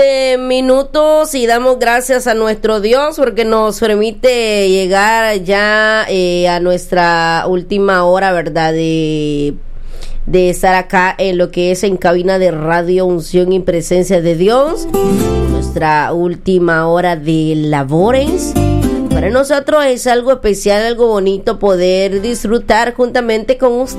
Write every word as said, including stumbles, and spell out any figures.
Minutos y damos gracias a nuestro Dios porque nos permite llegar ya eh, a nuestra última hora, ¿verdad? De, de estar acá en lo que es en cabina de radio, unción y presencia de Dios. Nuestra última hora de labores. Para nosotros es algo especial, algo bonito poder disfrutar juntamente con usted